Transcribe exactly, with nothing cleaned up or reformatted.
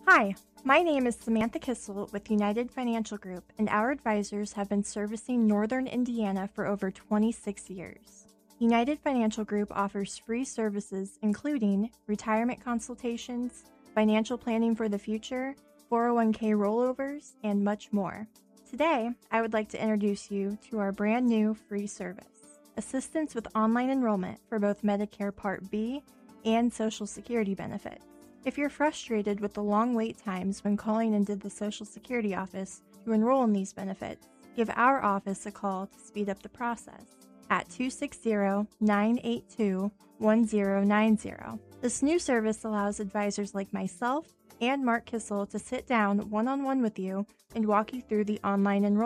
Hi, my name is Samantha Kissel with United Financial Group, and our advisors have been servicing Northern Indiana for over twenty-six years. United Financial Group offers free services including retirement consultations, financial planning for the future, four oh one k rollovers, and much more. Today, I would like to introduce you to our brand new free service, assistance with online enrollment for both Medicare Part B and Social Security benefits. If you're frustrated with the long wait times when calling into the Social Security office to enroll in these benefits, give our office a call to speed up the process at two six zero, nine eight two, one zero nine zero. This new service allows advisors like myself and Mark Kissel to sit down one-on-one with you and walk you through the online enrollment